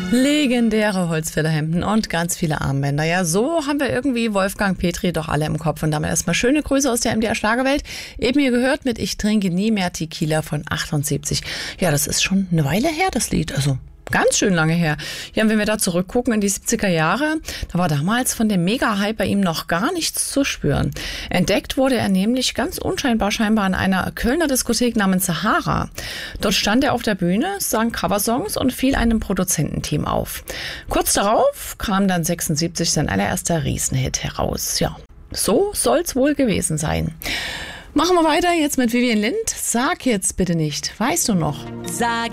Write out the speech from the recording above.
Legendäre Holzfällerhemden und ganz viele Armbänder. Ja, so haben wir irgendwie Wolfgang Petri doch alle im Kopf. Und damit erstmal schöne Grüße aus der MDR Schlagerwelt. Eben hier gehört mit Ich trinke nie mehr Tequila von 78. Ja, das ist schon eine Weile her, das Lied. Also ganz schön lange her. Ja, und wenn wir da zurückgucken in die 70er Jahre, da war damals von dem Mega-Hype bei ihm noch gar nichts zu spüren. Entdeckt wurde er nämlich ganz unscheinbar scheinbar an einer Kölner Diskothek namens Sahara. Dort stand er auf der Bühne, sang Coversongs und fiel einem Produzententeam auf. Kurz darauf kam dann 76 sein allererster Riesenhit heraus. Ja, so soll's wohl gewesen sein. Machen wir weiter jetzt mit Vivian Lind. Sag jetzt bitte nicht, weißt du noch? Sag